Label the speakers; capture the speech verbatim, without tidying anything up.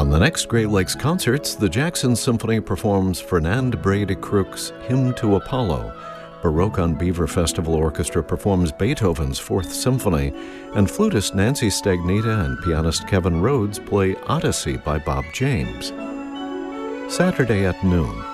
Speaker 1: On the next Great Lakes Concerts, the Jackson Symphony performs Fernand Bray de Crook's Hymn to Apollo. Baroque on Beaver Festival Orchestra performs Beethoven's Fourth Symphony, and flutist Nancy Stagnita and pianist Kevin Rhodes play Odyssey by Bob James. Saturday at noon,